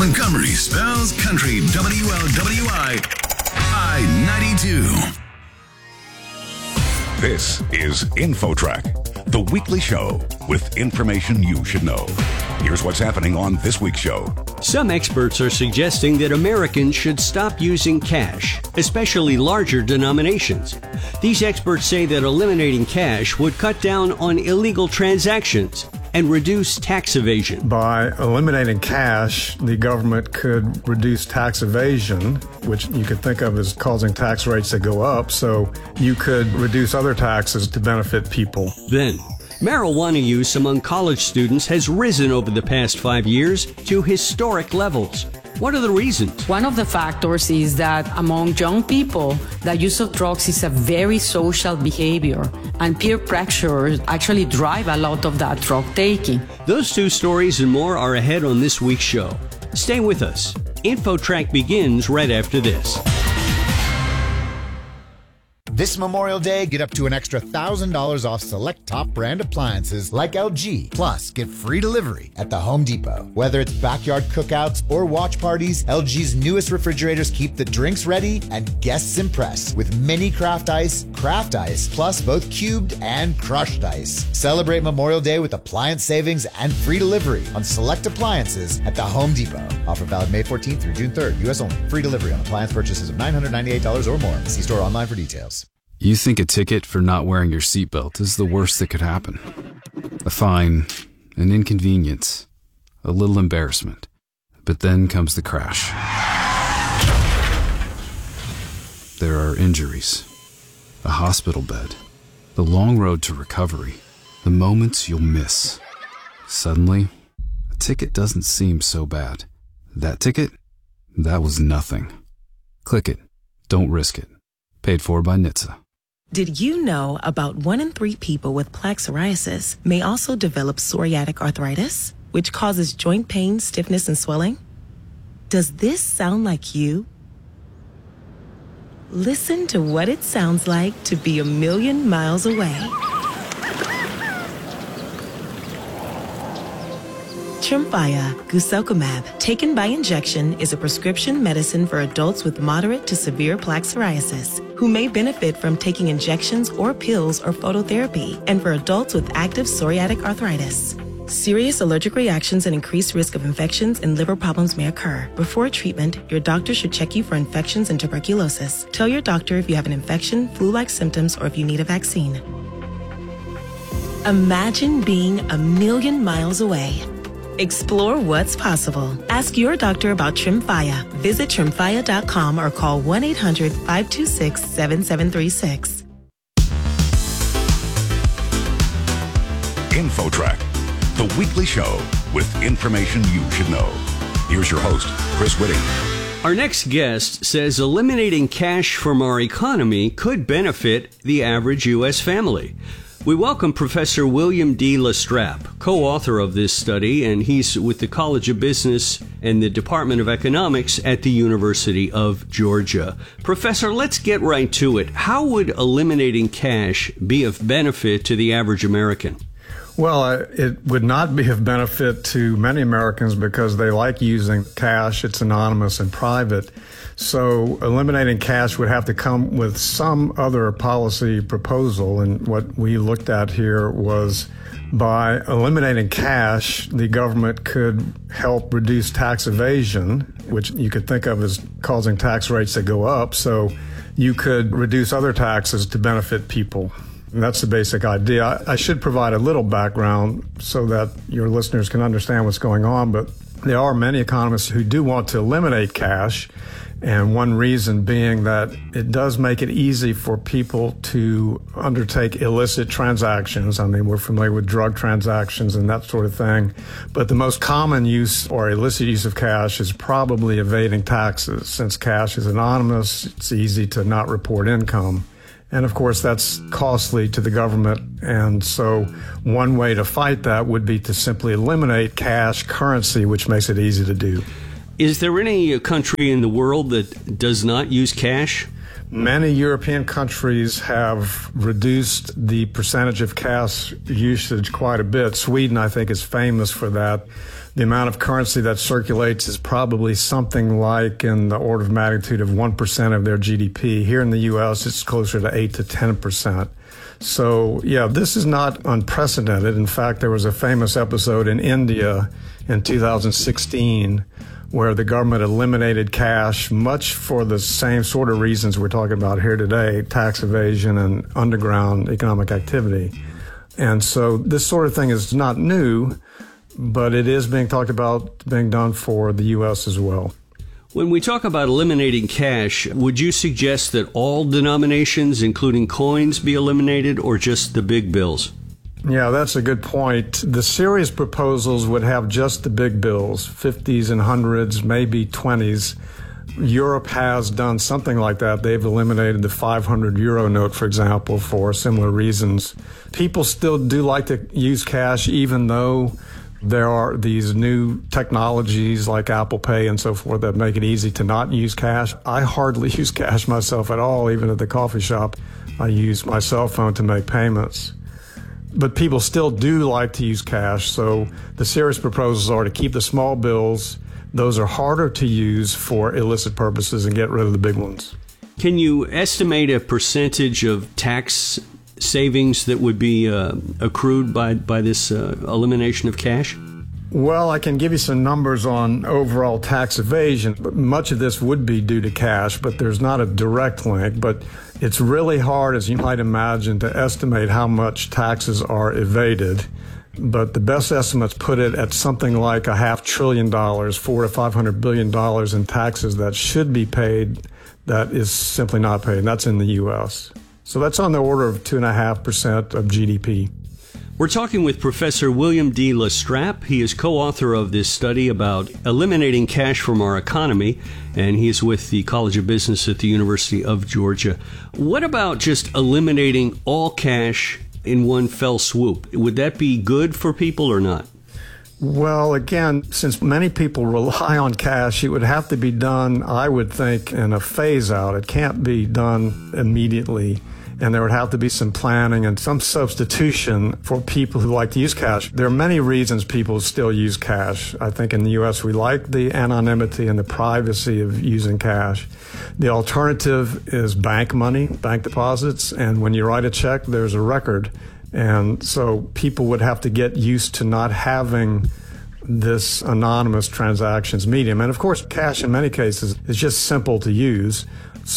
Montgomery spells country. WLWI I-92. This is InfoTrack, the weekly show with information you should know. Here's what's happening on this week's show. Some experts are suggesting that Americans should stop using cash, especially larger denominations. These experts say that eliminating cash would cut down on illegal transactions and reduce tax evasion. By eliminating cash, the government could reduce tax evasion, which you could think of as causing tax rates to go up, so you could reduce other taxes to benefit people. Then, marijuana use among college students has risen over the past 5 years to historic levels. What are the reasons? One of the factors is that among young people, the use of drugs is a very social behavior, and peer pressure actually drive a lot of that drug taking. Those two stories and more are ahead on this week's show. Stay with us. InfoTrack begins right after this. This Memorial Day, get up to an extra $1,000 off select top brand appliances like LG. Plus, get free delivery at the Home Depot. Whether it's backyard cookouts or watch parties, LG's newest refrigerators keep the drinks ready and guests impressed with mini craft ice, plus both cubed and crushed ice. Celebrate Memorial Day with appliance savings and free delivery on select appliances at the Home Depot. Offer valid May 14th through June 3rd, U.S. only. Free delivery on appliance purchases of $998 or more. See store online for details. You think a ticket for not wearing your seatbelt is the worst that could happen. A fine, an inconvenience, a little embarrassment. But then comes the crash. There are injuries, a hospital bed, the long road to recovery, the moments you'll miss. Suddenly, a ticket doesn't seem so bad. That ticket? That was nothing. Click it. Don't risk it. Paid for by NHTSA. Did you know about 1 in 3 people with plaque psoriasis may also develop psoriatic arthritis, which causes joint pain, stiffness, and swelling? Does this sound like you? Listen to what it sounds like to be a million miles away. Tremfya guselkumab, taken by injection, is a prescription medicine for adults with moderate to severe plaque psoriasis who may benefit from taking injections or pills or phototherapy, and for adults with active psoriatic arthritis. Serious allergic reactions and increased risk of infections and liver problems may occur. Before treatment, your doctor should check you for infections and tuberculosis. Tell your doctor if you have an infection, flu-like symptoms, or if you need a vaccine. Imagine being a million miles away. Explore what's possible. Ask your doctor about Tremfya. Visit Tremfya.com or call 1-800-526-7736. InfoTrack, the weekly show with information you should know. Here's your host, Chris Whitting. Our next guest says eliminating cash from our economy could benefit the average U.S. family. We welcome Professor William D. Lastrap, co-author of this study, and he's with the College of Business and the Department of Economics at the University of Georgia. Professor, let's get right to it. How would eliminating cash be of benefit to the average American? Well, it would not be of benefit to many Americans because they like using cash. It's anonymous and private. So eliminating cash would have to come with some other policy proposal. And what we looked at here was by eliminating cash, the government could help reduce tax evasion, which you could think of as causing tax rates to go up. So you could reduce other taxes to benefit people. And that's the basic idea. I should provide a little background so that your listeners can understand what's going on, but there are many economists who do want to eliminate cash, and one reason being that it does make it easy for people to undertake illicit transactions. I mean, we're familiar with drug transactions and that sort of thing, but the most common use or illicit use of cash is probably evading taxes. Since cash is anonymous, it's easy to not report income. And of course, that's costly to the government. And so one way to fight that would be to simply eliminate cash currency, which makes it easy to do. Is there any country in the world that does not use cash? Many European countries have reduced the percentage of cash usage quite a bit. Sweden, I think, is famous for that. The amount of currency that circulates is probably something like in the order of magnitude of 1% of their GDP. Here in the U.S., it's closer to 8 to 10%. So, yeah, this is not unprecedented. In fact, there was a famous episode in India in 2016 where the government eliminated cash, much for the same sort of reasons we're talking about here today, tax evasion and underground economic activity. And so this sort of thing is not new, but it is being talked about being done for the U.S. as well. When we talk about eliminating cash, would you suggest that all denominations, including coins, be eliminated or just the big bills? Yeah, that's a good point. The serious proposals would have just the big bills, 50s and 100s, maybe 20s. Europe has done something like that. They've eliminated the 500 euro note, for example, for similar reasons. People still do like to use cash, even though there are these new technologies like Apple Pay and so forth that make it easy to not use cash. I hardly use cash myself at all. Even at the coffee shop, I use my cell phone to make payments. But people still do like to use cash, so the serious proposals are to keep the small bills. Those are harder to use for illicit purposes and get rid of the big ones. Can you estimate a percentage of tax savings that would be accrued by this elimination of cash? Well, I can give you some numbers on overall tax evasion. Much of this would be due to cash, but there's not a direct link. But it's really hard, as you might imagine, to estimate how much taxes are evaded. But the best estimates put it at something like $500 billion, $400 to $500 billion in taxes that should be paid that is simply not paid. And that's in the U.S. So that's on the order of 2.5% of GDP. We're talking with Professor William D. Lastrap. He is co-author of this study about eliminating cash from our economy, and he is with the College of Business at the University of Georgia. What about just eliminating all cash in one fell swoop? Would that be good for people or not? Well, again, since many people rely on cash, it would have to be done, I would think, in a phase out. It can't be done immediately. And there would have to be some planning and some substitution for people who like to use cash. There are many reasons people still use cash. I think in the U.S. we like the anonymity and the privacy of using cash. The alternative is bank money, bank deposits, and when you write a check, there's a record. And so people would have to get used to not having this anonymous transactions medium. And of course, cash in many cases is just simple to use.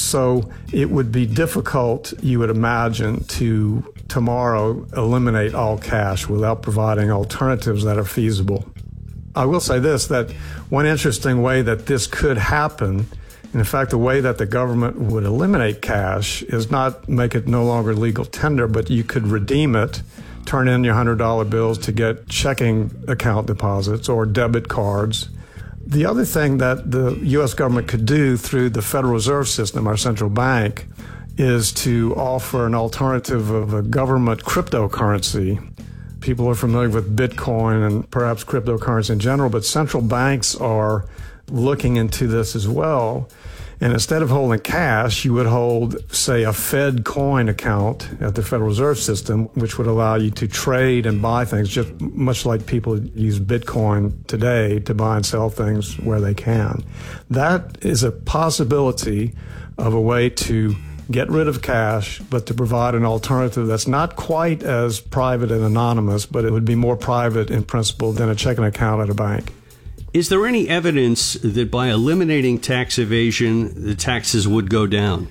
So it would be difficult, you would imagine, to tomorrow eliminate all cash without providing alternatives that are feasible. I will say this, that one interesting way that this could happen, and in fact the way that the government would eliminate cash, is not make it no longer legal tender, but you could redeem it, turn in your $100 bills to get checking account deposits or debit cards. The other thing that the U.S. government could do through the Federal Reserve System, our central bank, is to offer an alternative of a government cryptocurrency. People are familiar with Bitcoin and perhaps cryptocurrency in general, but central banks are looking into this as well. And instead of holding cash, you would hold, say, a Fed coin account at the Federal Reserve System, which would allow you to trade and buy things, just much like people use Bitcoin today to buy and sell things where they can. That is a possibility of a way to get rid of cash, but to provide an alternative that's not quite as private and anonymous, but it would be more private in principle than a checking account at a bank. Is there any evidence that by eliminating tax evasion, the taxes would go down?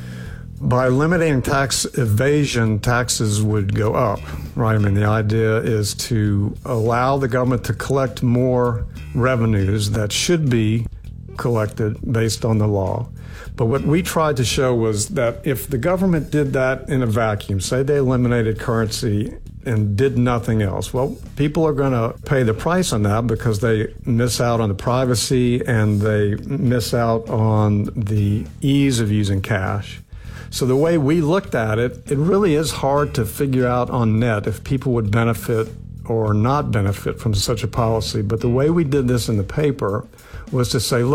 By eliminating tax evasion, taxes would go up, right? I mean, the idea is to allow the government to collect more revenues that should be collected based on the law. But what we tried to show was that if the government did that in a vacuum, say they eliminated currency and did nothing else, well, people are going to pay the price on that because they miss out on the privacy and they miss out on the ease of using cash. So the way we looked at it, it really is hard to figure out on net if people would benefit or not benefit from such a policy. But the way we did this in the paper was to say, look,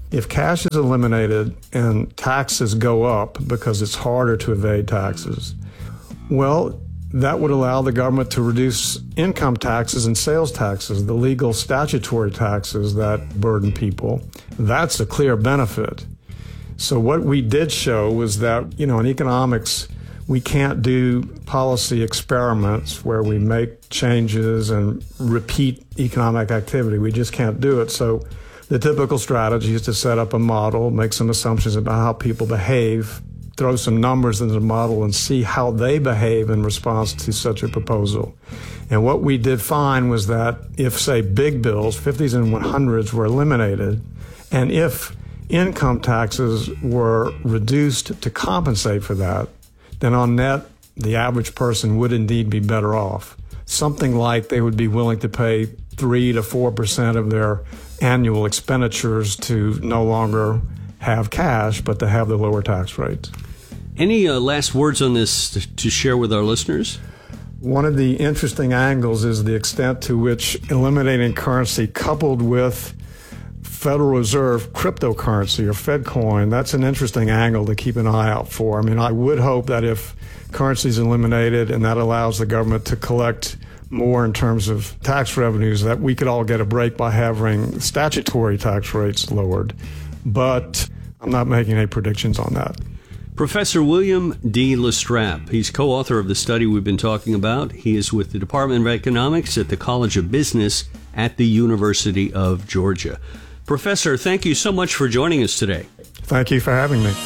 If cash is eliminated and taxes go up because it's harder to evade taxes, well, that would allow the government to reduce income taxes and sales taxes, the legal statutory taxes that burden people. That's a clear benefit. So what we did show was that, in economics, we can't do policy experiments where we make changes and repeat economic activity. We just can't do it. So the typical strategy is to set up a model, make some assumptions about how people behave, throw some numbers into the model and see how they behave in response to such a proposal. And what we did find was that if, say, big bills, 50s and 100s, were eliminated, and if income taxes were reduced to compensate for that, then on net, the average person would indeed be better off. Something like they would be willing to pay 3 to 4% of their annual expenditures to no longer have cash, but to have the lower tax rates. Any last words on this to share with our listeners? One of the interesting angles is the extent to which eliminating currency coupled with Federal Reserve cryptocurrency or FedCoin, that's an interesting angle to keep an eye out for. I mean, I would hope that if currency is eliminated and that allows the government to collect more in terms of tax revenues, that we could all get a break by having statutory tax rates lowered. But I'm not making any predictions on that. Professor William D. Lastrap, he's co-author of the study we've been talking about. He is with the Department of Economics at the College of Business at the University of Georgia. Professor, thank you so much for joining us today. Thank you for having me.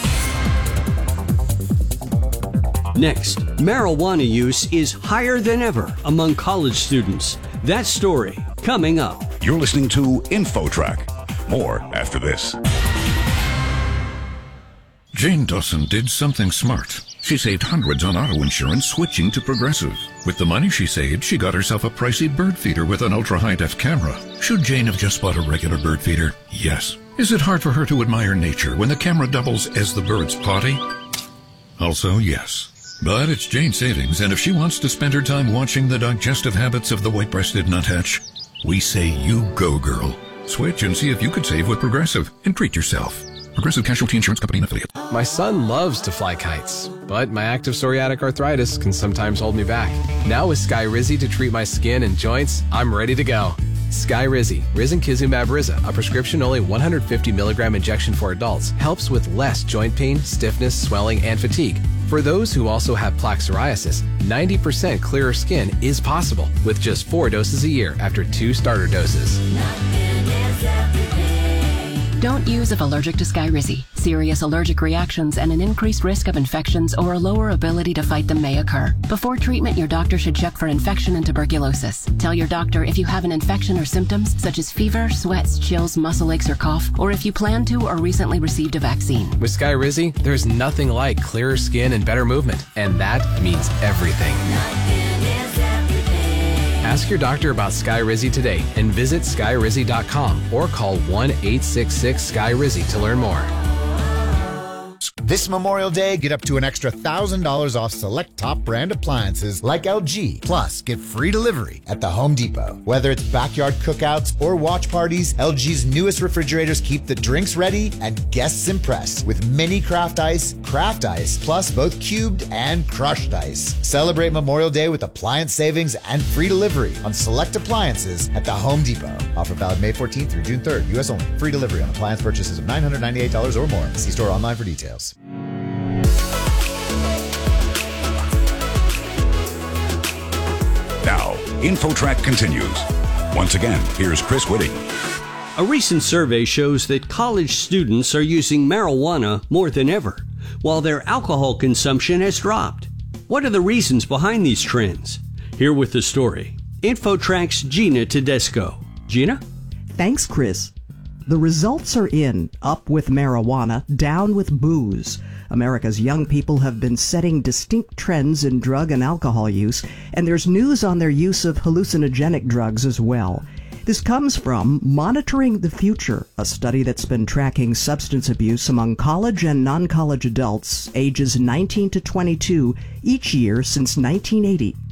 Next, marijuana use is higher than ever among college students. That story coming up. You're listening to InfoTrack. More after this. Jane Dawson did something smart. She saved hundreds on auto insurance switching to Progressive. With the money she saved, she got herself a pricey bird feeder with an ultra-high-def camera. Should Jane have just bought a regular bird feeder? Yes. Is it hard for her to admire nature when the camera doubles as the bird's potty? Also, yes. But it's Jane's savings, and if she wants to spend her time watching the digestive habits of the white-breasted nuthatch, we say you go, girl. Switch and see if you could save with Progressive and treat yourself. Progressive Casualty Insurance Company and Affiliate. My son loves to fly kites, but my active psoriatic arthritis can sometimes hold me back. Now with Skyrizi to treat my skin and joints, I'm ready to go. Skyrizi, Risankizumab Riza, a prescription-only 150 milligram injection for adults, helps with less joint pain, stiffness, swelling, and fatigue. For those who also have plaque psoriasis, 90% clearer skin is possible with just 4 doses a year after 2 starter doses. Don't use if allergic to Skyrizi. Serious allergic reactions and an increased risk of infections or a lower ability to fight them may occur. Before treatment, your doctor should check for infection and tuberculosis. Tell your doctor if you have an infection or symptoms such as fever, sweats, chills, muscle aches, or cough, or if you plan to or recently received a vaccine. With Skyrizi, there's nothing like clearer skin and better movement, and that means everything. Ask your doctor about Skyrizi today and visit Skyrizi.com or call 1-866-SKY-RIZI to learn more. This Memorial Day, get up to an extra $1,000 off select top brand appliances like LG. Plus, get free delivery at the Home Depot. Whether it's backyard cookouts or watch parties, LG's newest refrigerators keep the drinks ready and guests impressed with mini craft ice, plus both cubed and crushed ice. Celebrate Memorial Day with appliance savings and free delivery on select appliances at the Home Depot. Offer valid May 14th through June 3rd. U.S. only. Free delivery on appliance purchases of $998 or more. See store online for details. Now, InfoTrack continues. Once again, here's Chris Whitting. A recent survey shows that college students are using marijuana more than ever, while their alcohol consumption has dropped. What are the reasons behind these trends? Here with the story, InfoTrack's Gina Tedesco. Gina? Thanks, Chris. The results are in. Up with marijuana, down with booze. America's young people have been setting distinct trends in drug and alcohol use, and there's news on their use of hallucinogenic drugs as well. This comes from Monitoring the Future, a study that's been tracking substance abuse among college and non-college adults ages 19 to 22 each year since 1980.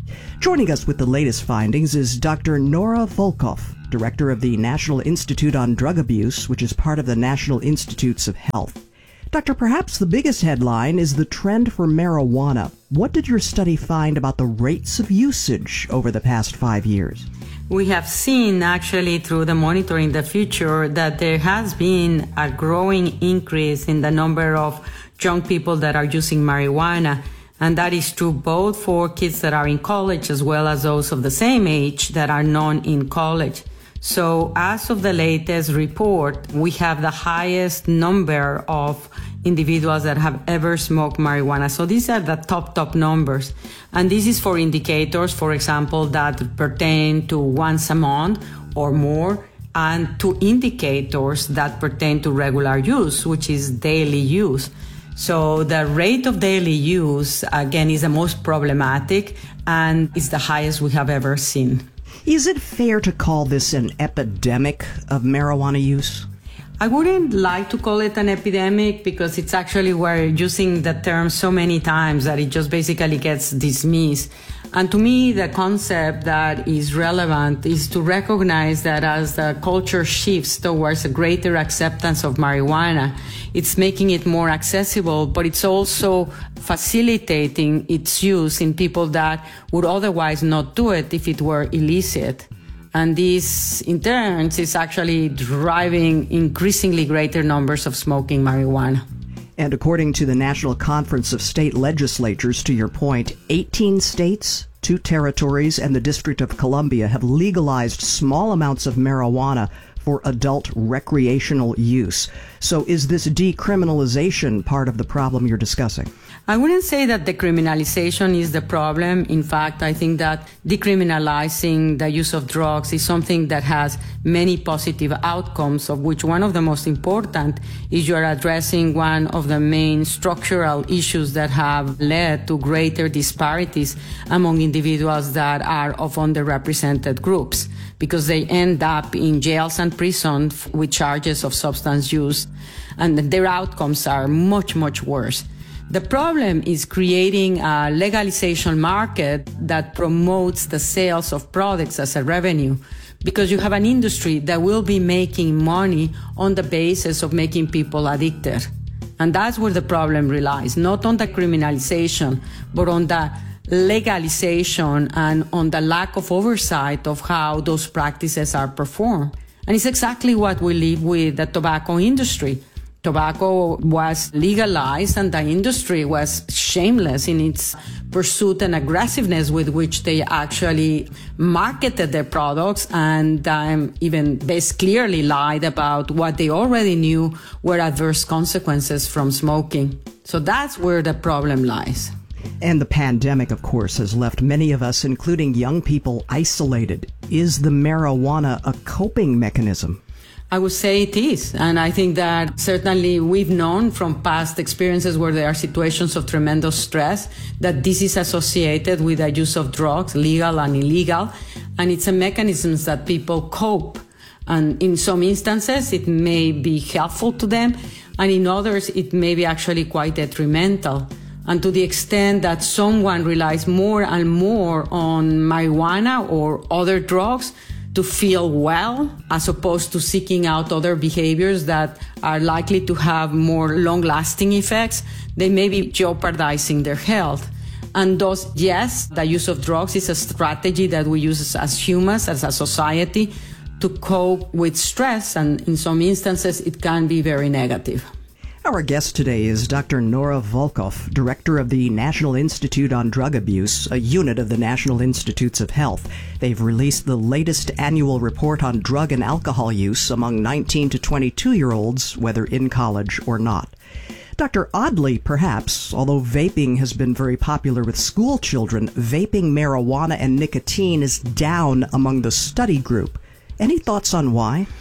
Joining us with the latest findings is Dr. Nora Volkow, director of the National Institute on Drug Abuse, which is part of the National Institutes of Health. Doctor, perhaps the biggest headline is the trend for marijuana. What did your study find about the rates of usage over the past 5 years? We have seen actually through the monitoring the future that there has been a growing increase in the number of young people that are using marijuana. And that is true both for kids that are in college as well as those of the same age that are not in college. So as of the latest report, we have the highest number of individuals that have ever smoked marijuana. So these are the top numbers. And this is for indicators, for example, that pertain to once a month or more, and to indicators that pertain to regular use, which is daily use. So the rate of daily use, again, is the most problematic and is the highest we have ever seen. Is it fair to call this an epidemic of marijuana use? I wouldn't like to call it an epidemic because it's actually we're using the term so many times that it just basically gets dismissed. And to me, the concept that is relevant is to recognize that as the culture shifts towards a greater acceptance of marijuana, it's making it more accessible, but it's also facilitating its use in people that would otherwise not do it if it were illicit. And this, in turn, is actually driving increasingly greater numbers of smoking marijuana. And according to the National Conference of State Legislatures, to your point, 18 states, 2 territories, and the District of Columbia have legalized small amounts of marijuana for adult recreational use. So is this decriminalization part of the problem you're discussing? I wouldn't say that decriminalization is the problem. In fact, I think that decriminalizing the use of drugs is something that has many positive outcomes, of which one of the most important is you're addressing one of the main structural issues that have led to greater disparities among individuals that are of underrepresented groups, because they end up in jails and prisons with charges of substance use, and their outcomes are much, much worse. The problem is creating a legalization market that promotes the sales of products as a revenue, because you have an industry that will be making money on the basis of making people addicted. And that's where the problem relies, not on the criminalization, but on the legalization and on the lack of oversight of how those practices are performed. And it's exactly what we live with the tobacco industry. Tobacco was legalized and the industry was shameless in its pursuit and aggressiveness with which they actually marketed their products, and even best clearly lied about what they already knew were adverse consequences from smoking. So that's where the problem lies. And the pandemic, of course, has left many of us, including young people, isolated. Is the marijuana a coping mechanism? I would say it is. And I think that certainly we've known from past experiences where there are situations of tremendous stress that this is associated with the use of drugs, legal and illegal. And it's a mechanism that people cope. And in some instances, it may be helpful to them. And in others, it may be actually quite detrimental. And to the extent that someone relies more and more on marijuana or other drugs to feel well, as opposed to seeking out other behaviors that are likely to have more long-lasting effects, they may be jeopardizing their health. And thus, yes, the use of drugs is a strategy that we use as humans, as a society, to cope with stress, and in some instances, it can be very negative. Our guest today is Dr. Nora Volkow, director of the National Institute on Drug Abuse, a unit of the National Institutes of Health. They've released the latest annual report on drug and alcohol use among 19 to 22-year-olds, whether in college or not. Dr. Oddly, perhaps, although vaping has been very popular with school children, vaping marijuana and nicotine is down among the study group. Any thoughts on why?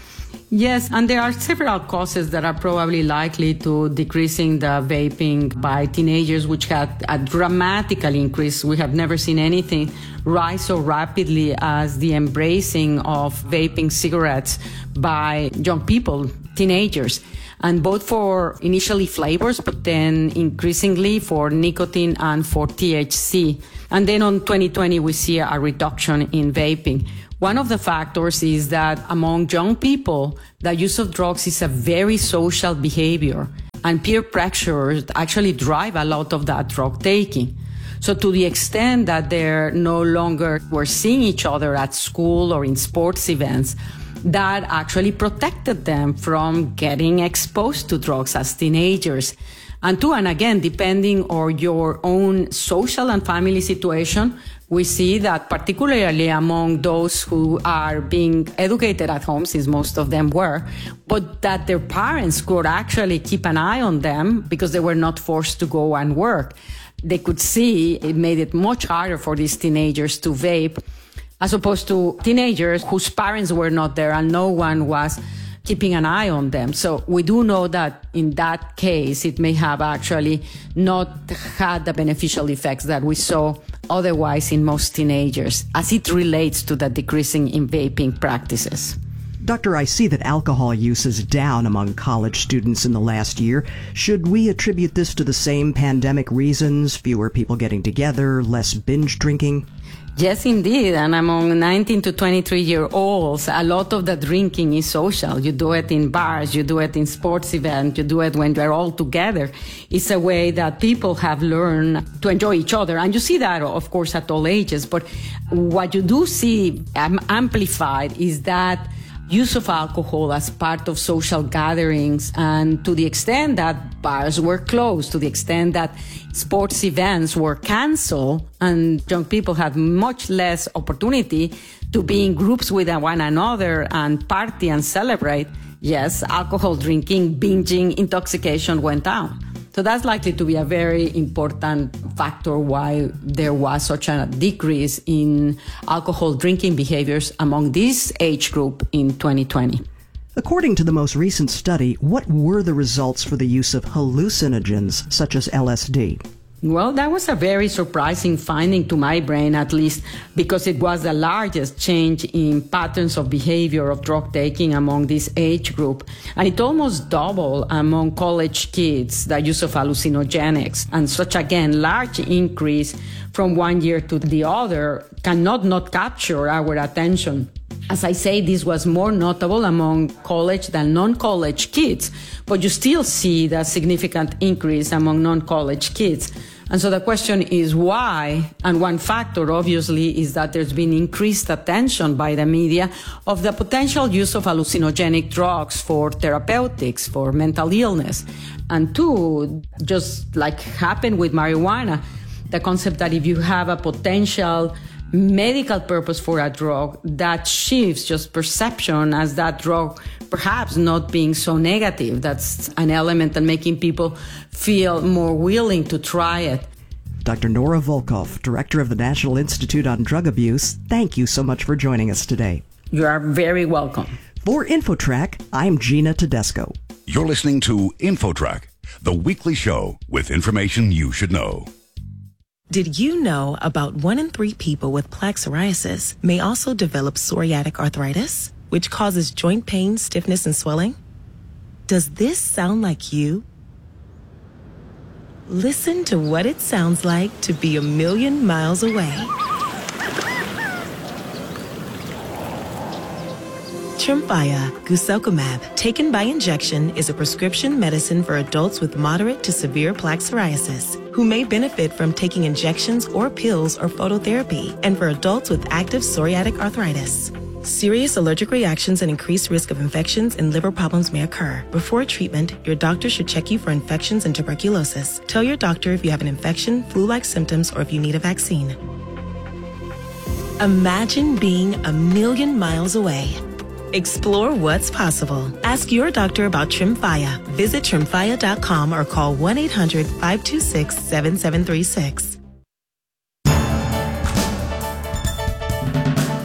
Yes, and there are several causes that are probably likely to decreasing the vaping by teenagers, which had a dramatic increase. We have never seen anything rise so rapidly as the embracing of vaping cigarettes by young people, teenagers, and both for initially flavors, but then increasingly for nicotine and for THC. And then on 2020, we see a reduction in vaping. One of the factors is that among young people, the use of drugs is a very social behavior, and peer pressures actually drive a lot of that drug taking. So to the extent that they're no longer were seeing each other at school or in sports events, that actually protected them from getting exposed to drugs as teenagers. And again, depending on your own social and family situation, we see that particularly among those who are being educated at home, since most of them were, but that their parents could actually keep an eye on them because they were not forced to go and work. They could see it made it much harder for these teenagers to vape, as opposed to teenagers whose parents were not there and no one was keeping an eye on them. So we do know that in that case, it may have actually not had the beneficial effects that we saw otherwise in most teenagers, as it relates to the decreasing in vaping practices. Doctor, I see that alcohol use is down among college students in the last year. Should we attribute this to the same pandemic reasons, fewer people getting together, less binge drinking? Yes, indeed. And among 19 to 23-year-olds, a lot of the drinking is social. You do it in bars, you do it in sports events, you do it when you're all together. It's a way that people have learned to enjoy each other. And you see that, of course, at all ages. But what you do see amplified is that use of alcohol as part of social gatherings, and to the extent that bars were closed, to the extent that sports events were canceled, and young people had much less opportunity to be in groups with one another and party and celebrate, yes, alcohol drinking, binging, intoxication went down. So that's likely to be a very important factor why there was such a decrease in alcohol drinking behaviors among this age group in 2020. According to the most recent study, what were the results for the use of hallucinogens such as LSD? Well, that was a very surprising finding to my brain, at least, because it was the largest change in patterns of behavior of drug taking among this age group. And it almost doubled among college kids, the use of hallucinogenics. And such, again, large increase from one year to the other cannot not capture our attention. As I say, this was more notable among college than non-college kids, but you still see the significant increase among non-college kids. And so the question is why? And one factor, obviously, is that there's been increased attention by the media of the potential use of hallucinogenic drugs for therapeutics, for mental illness. And two, just like happened with marijuana, the concept that if you have a potential medical purpose for a drug, that shifts just perception as that drug perhaps not being so negative. That's an element in making people feel more willing to try it. Dr. Nora Volkow, Director of the National Institute on Drug Abuse, thank you so much for joining us today. You are very welcome. For InfoTrack, I'm Gina Tedesco. You're listening to InfoTrack, the weekly show with information you should know. Did you know about 1 in 3 people with plaque psoriasis may also develop psoriatic arthritis, which causes joint pain, stiffness, and swelling? Does this sound like you? Listen to what it sounds like to be a million miles away. Tremfya guselkumab, taken by injection, is a prescription medicine for adults with moderate to severe plaque psoriasis who may benefit from taking injections or pills or phototherapy, and for adults with active psoriatic arthritis. Serious allergic reactions and increased risk of infections and liver problems may occur. Before treatment, your doctor should check you for infections and tuberculosis. Tell your doctor if you have an infection, flu-like symptoms, or if you need a vaccine. Imagine being a million miles away. Explore what's possible. Ask your doctor about Tremfya. Visit Tremfya.com or call 1-800-526-7736.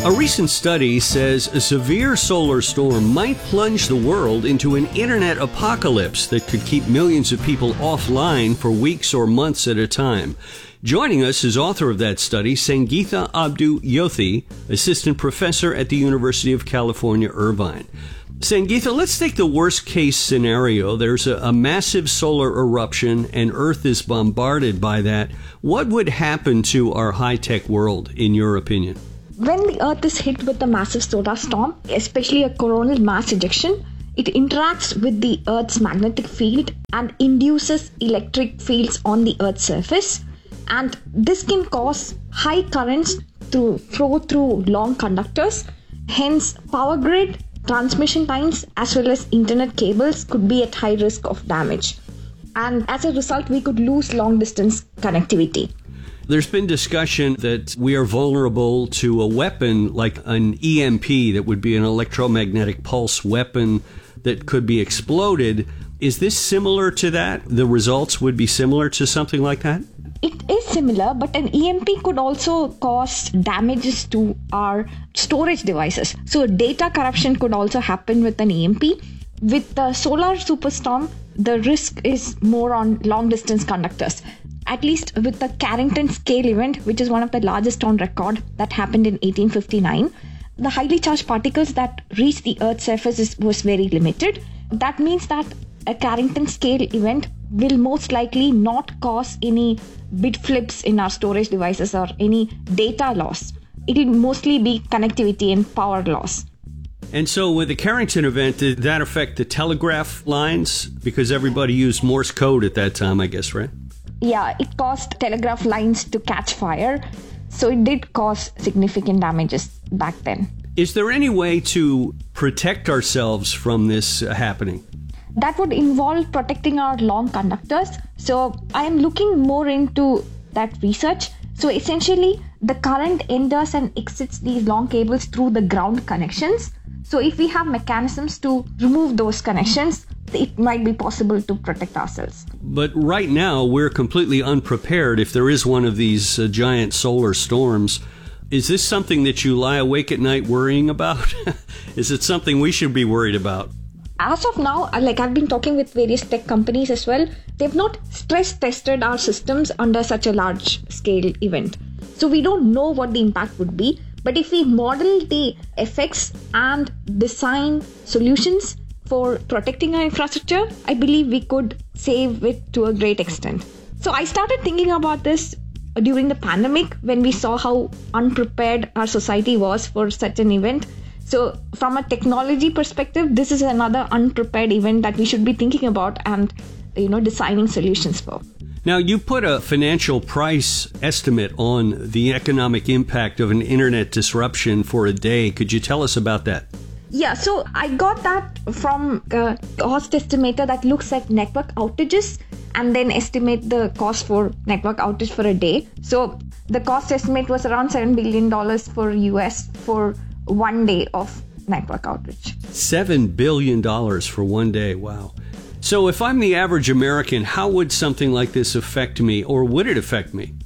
A recent study says a severe solar storm might plunge the world into an internet apocalypse that could keep millions of people offline for weeks or months at a time. Joining us is author of that study, Sangeetha Abdu-Yothi, assistant professor at the University of California, Irvine. Sangeetha, let's take the worst case scenario. There's a massive solar eruption and Earth is bombarded by that. What would happen to our high-tech world, in your opinion? When the Earth is hit with a massive solar storm, especially a coronal mass ejection, it interacts with the Earth's magnetic field and induces electric fields on the Earth's surface. And this can cause high currents to flow through long conductors. Hence, power grid, transmission lines, as well as internet cables could be at high risk of damage. And as a result, we could lose long-distance connectivity. There's been discussion that we are vulnerable to a weapon like an EMP, that would be an electromagnetic pulse weapon that could be exploded. Is this similar to that? The results would be similar to something like that? It is similar, but an EMP could also cause damages to our storage devices. So data corruption could also happen with an EMP. With the solar superstorm, the risk is more on long-distance conductors. At least with the Carrington scale event, which is one of the largest on record that happened in 1859, the highly charged particles that reached the Earth's surface was very limited. That means that a Carrington scale event will most likely not cause any bit flips in our storage devices or any data loss. It will mostly be connectivity and power loss. And so with the Carrington event, did that affect the telegraph lines? Because everybody used Morse code at that time, I guess, right? Yeah, it caused telegraph lines to catch fire. So it did cause significant damages back then. Is there any way to protect ourselves from this happening? That would involve protecting our long conductors. So I am looking more into that research. So essentially, the current enters and exits these long cables through the ground connections. So if we have mechanisms to remove those connections, it might be possible to protect ourselves. But right now, we're completely unprepared if there is one of these giant solar storms. Is this something that you lie awake at night worrying about? Is it something we should be worried about? As of now, I've been talking with various tech companies as well. They've not stress tested our systems under such a large scale event. So we don't know what the impact would be. But if we model the effects and design solutions for protecting our infrastructure, I believe we could save it to a great extent. So I started thinking about this during the pandemic when we saw how unprepared our society was for such an event. So from a technology perspective, this is another unprepared event that we should be thinking about and, designing solutions for. Now, you put a financial price estimate on the economic impact of an internet disruption for a day. Could you tell us about that? Yeah, so I got that from a cost estimator that looks at network outages and then estimate the cost for network outage for a day. So the cost estimate was around $7 billion for US for 1 day of network outage. $7 billion for 1 day. Wow. So if I'm the average American, how would something like this affect me, or would it affect me?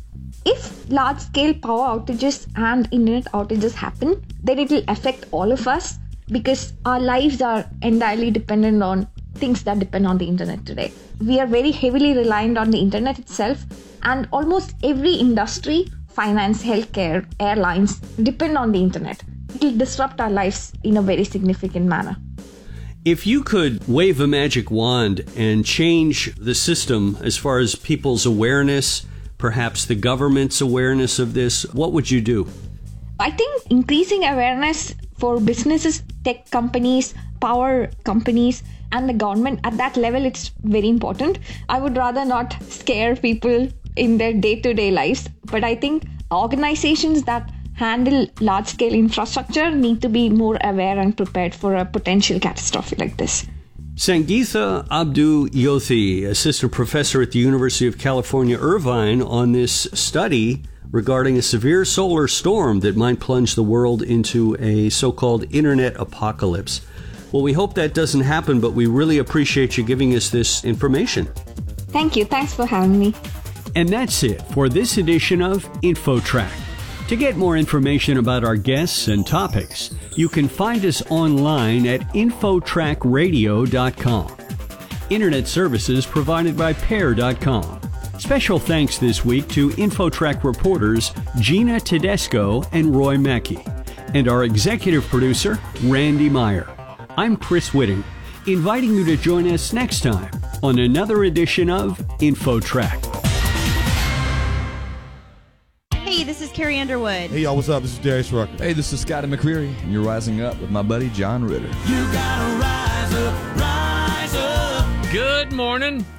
If large-scale power outages and internet outages happen, then it will affect all of us because our lives are entirely dependent on things that depend on the internet today. We are very heavily reliant on the internet itself, and almost every industry, finance, healthcare, airlines, depend on the internet. It will disrupt our lives in a very significant manner. If you could wave a magic wand and change the system as far as people's awareness, perhaps the government's awareness of this, what would you do? I think increasing awareness for businesses, tech companies, power companies, and the government at that level, it's very important. I would rather not scare people in their day-to-day lives, but I think organizations that handle large-scale infrastructure need to be more aware and prepared for a potential catastrophe like this. Sangeetha Abdu-Yothi, assistant professor at the University of California, Irvine, on this study regarding a severe solar storm that might plunge the world into a so-called internet apocalypse. Well, we hope that doesn't happen, but we really appreciate you giving us this information. Thank you. Thanks for having me. And that's it for this edition of InfoTrack. To get more information about our guests and topics, you can find us online at infotrackradio.com. Internet services provided by Pair.com. Special thanks this week to InfoTrack reporters Gina Tedesco and Roy Mackey, and our executive producer, Randy Meyer. I'm Chris Whitting, inviting you to join us next time on another edition of InfoTrack. Hey, this is Carrie Underwood. Hey, y'all, what's up? This is Darius Rucker. Hey, this is Scotty McCreery, and you're rising up with my buddy John Ritter. You gotta rise up, rise up. Good morning.